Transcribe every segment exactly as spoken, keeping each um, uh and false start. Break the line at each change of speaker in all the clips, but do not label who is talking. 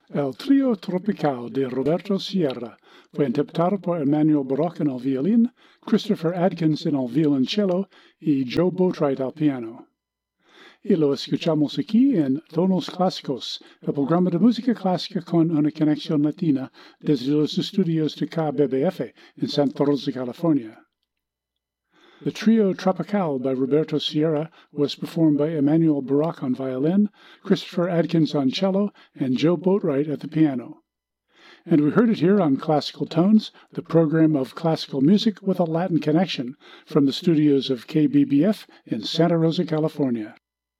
El Trío Tropical de Roberto Sierra fue interpretado por Emmanuel Baruch en el violín, Christopher Adkins en el violoncello y Joe Boatwright al piano. Y lo escuchamos aquí en Tonos Clásicos, el programa de música clásica con una conexión latina desde los estudios de K B B F in Santa Rosa, California. The Trio Tropical by Roberto Sierra was performed by Emmanuel Baruch on violin, Christopher Adkins on cello, and Joe Boatwright at the piano. And we heard it here on Classical Tones, the program of classical music with a Latin connection from the studios of K B B F in Santa Rosa, California.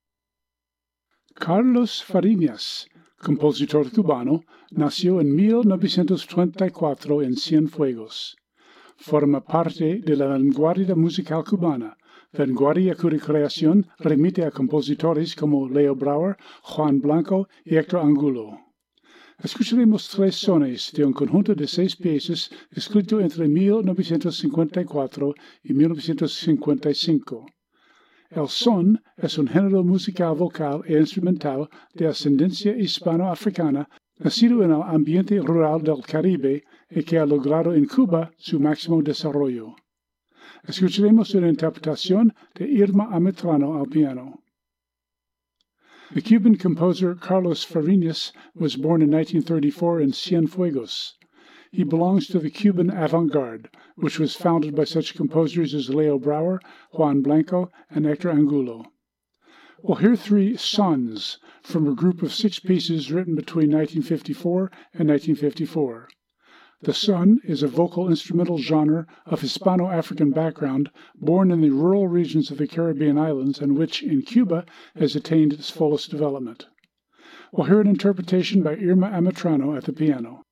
Carlos Fariñas, compositor cubano, nació en mil novecientos treinta y cuatro en Cienfuegos. Forma parte de la vanguardia musical cubana, vanguardia cuya creación remite a compositores como Leo Brouwer, Juan Blanco y Héctor Angulo. Escucharemos tres sones de un conjunto de seis piezas escrito entre mil novecientos cincuenta y cuatro y mil novecientos cincuenta y cinco. El son es un género musical vocal e instrumental de ascendencia hispano-africana nacido en el ambiente rural del Caribe y que ha logrado en Cuba su máximo desarrollo. Escucharemos una interpretación de Irma Ametrano al piano. The Cuban composer Carlos Fariñas was born in nineteen thirty-four in Cienfuegos. He belongs to the Cuban avant-garde, which was founded by such composers as Leo Brouwer, Juan Blanco, and Héctor Angulo. We'll hear three sons from a group of six pieces written between nineteen fifty-four and nineteen fifty-four. The son is a vocal instrumental genre of Hispano-African background, born in the rural regions of the Caribbean islands and which, in Cuba, has attained its fullest development. We'll hear an interpretation by Irma Ametrano at the piano.